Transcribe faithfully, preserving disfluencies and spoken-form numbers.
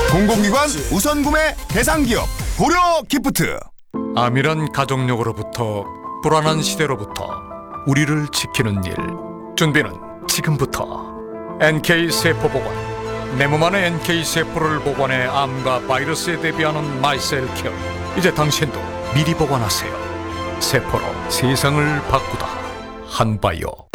공공기관 우선 구매 대상 기업 고려 기프트. 암이란 가족력으로부터 불안한 시대로부터 우리를 지키는 일, 준비는 지금부터. 엔케이 세포보관, 내 몸 안의 엔케이 세포를 보관해 암과 바이러스에 대비하는 마이셀케어. 이제 당신도 미리 보관하세요. 세포로 세상을 바꾸다. 한바이오.